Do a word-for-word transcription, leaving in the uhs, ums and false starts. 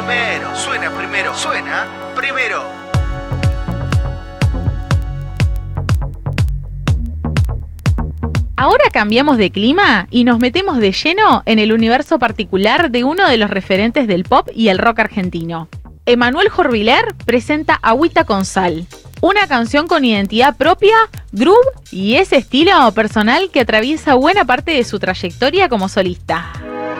primero, suena primero, suena primero. Ahora cambiamos de clima y nos metemos de lleno en el universo particular de uno de los referentes del pop y el rock argentino. Emanuel Jorviler presenta Agüita con Sal, una canción con identidad propia, groove y ese estilo personal que atraviesa buena parte de su trayectoria como solista.